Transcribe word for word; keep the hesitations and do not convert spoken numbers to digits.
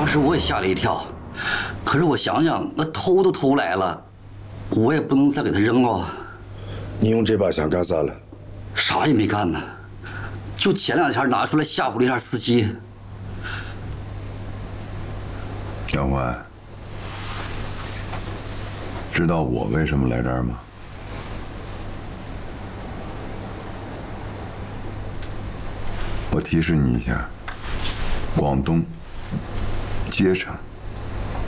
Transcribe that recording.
时我也吓了一跳，可是我想想，那偷都偷来了，我也不能再给他扔了。 你用这把想干啥了？ 啥也没干呢，就前两天拿出来吓唬了一下司机。 杨欢，知道我为什么来这儿吗？我提示你一下，广东、街城。